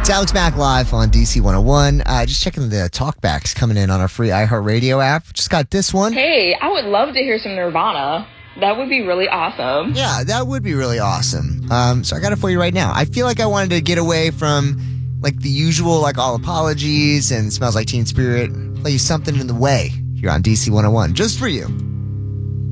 It's Alex Mack live on DC 101. Just checking the talkbacks coming in on our free iHeartRadio app. Just got this one. Hey, I would love to hear some Nirvana. That would be really awesome. Yeah, that would be really awesome. So I got it for you right now. I feel like I wanted to get away from like the usual, like All Apologies and Smells Like Teen Spirit. Play you Something in the Way here on DC 101, just for you.